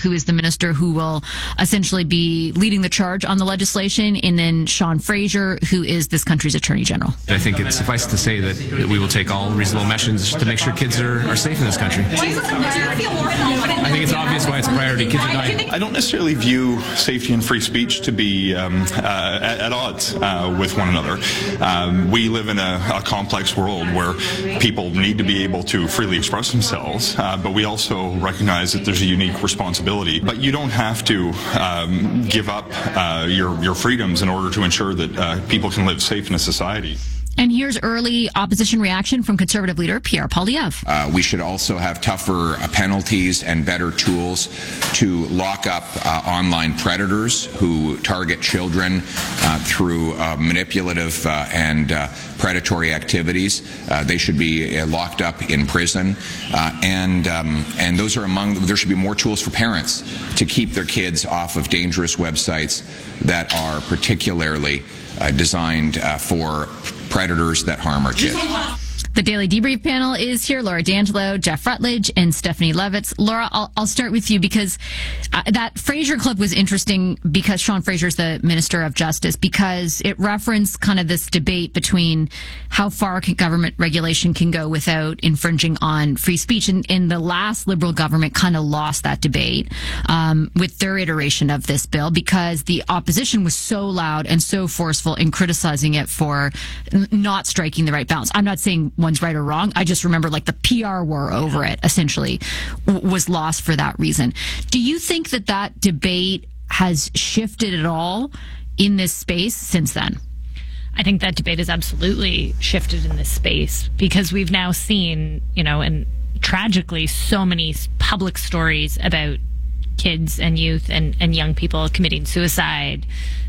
who is the minister who will essentially be leading the charge on the legislation, and then Sean Fraser, who is this country's Attorney General. I think it's suffice to say that we will take all reasonable measures to make sure kids are safe in this country. I think it's obvious why it's a priority. Kids are dying. I don't necessarily view safety and free speech to be at odds with one another. We live in a complex world where people need to be able to freely express themselves, but we also recognize that there's a unique responsibility. But you don't have to give up your freedoms in order to ensure that people can live safe in a society. And here's early opposition reaction from Conservative leader Pierre Poilievre. We should also have tougher penalties and better tools to lock up online predators who target children through manipulative and predatory activities. They should be locked up in prison, and those are there should be more tools for parents to keep their kids off of dangerous websites that are particularly designed for predators that harm our kids. The Daily Debrief panel is here. Laura D'Angelo, Jeff Rutledge, and Stephanie Levitz. Laura, I'll start with you because that Fraser clip was interesting because Sean Fraser is the Minister of Justice, because it referenced kind of this debate between how far government regulation can go without infringing on free speech. And the last Liberal government kind of lost that debate with their iteration of this bill because the opposition was so loud and so forceful in criticizing it for not striking the right balance. I'm not saying one's right or wrong. I just remember like the PR war over it essentially was lost for that reason. Do you think that debate has shifted at all in this space since then? I think that debate has absolutely shifted in this space because we've now seen, and tragically so many public stories about kids and youth and young people committing suicide,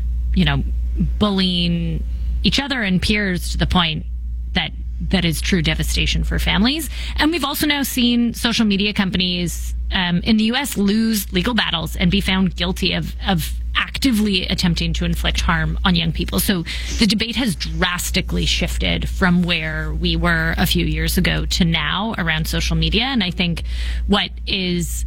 bullying each other and peers to the point that is true devastation for families. And we've also now seen social media companies in the U.S. lose legal battles and be found guilty of actively attempting to inflict harm on young people. So the debate has drastically shifted from where we were a few years ago to now around social media. And I think what is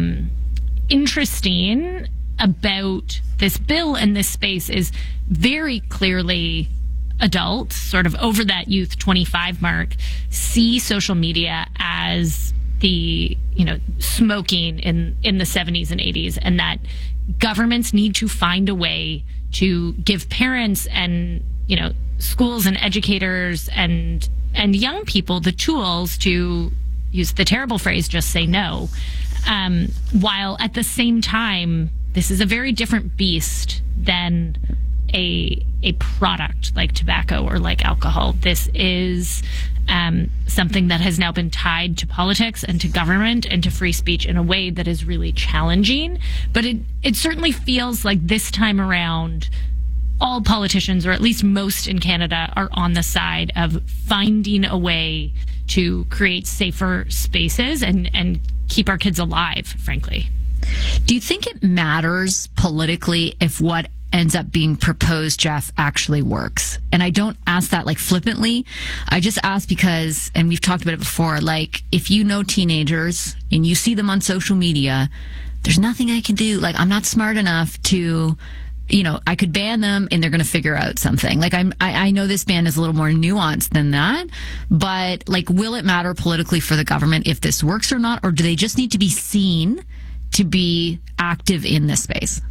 interesting about this bill and this space is very clearly adults, sort of over that youth 25 mark, see social media as the, smoking in the 70s and 80s, and that governments need to find a way to give parents and, schools and educators and young people the tools to use the terrible phrase, just say no. While at the same time, this is a very different beast than a product like tobacco or like alcohol. This is something that has now been tied to politics and to government and to free speech in a way that is really challenging. But it certainly feels like this time around, all politicians, or at least most in Canada, are on the side of finding a way to create safer spaces and keep our kids alive, frankly. Do you think it matters politically if what ends up being proposed, Jeff, actually works? And I don't ask that like flippantly. I just ask because, and we've talked about it before, like if you know teenagers and you see them on social media, there's nothing I can do. Like I'm not smart enough to, I could ban them and they're going to figure out something. Like I know this ban is a little more nuanced than that, but like, will it matter politically for the government if this works or not? Or do they just need to be seen to be active in this space?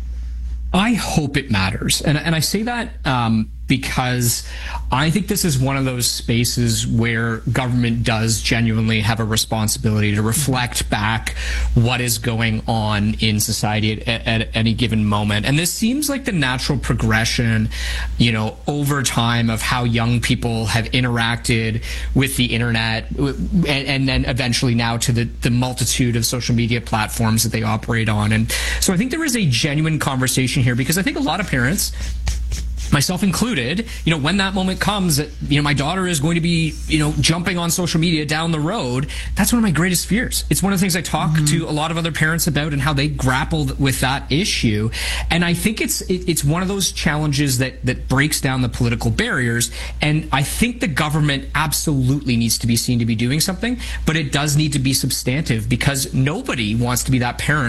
I hope it matters. And I say that because I think this is one of those spaces where government does genuinely have a responsibility to reflect back what is going on in society at any given moment. And this seems like the natural progression, over time of how young people have interacted with the internet and then eventually now to the multitude of social media platforms that they operate on. And so I think there is a genuine conversation here because I think a lot of parents, myself included, when that moment comes that, my daughter is going to be, jumping on social media down the road, that's one of my greatest fears. It's one of the things I talk to a lot of other parents about and how they grappled with that issue. And I think it's one of those challenges that breaks down the political barriers. And I think the government absolutely needs to be seen to be doing something, but it does need to be substantive because nobody wants to be that parent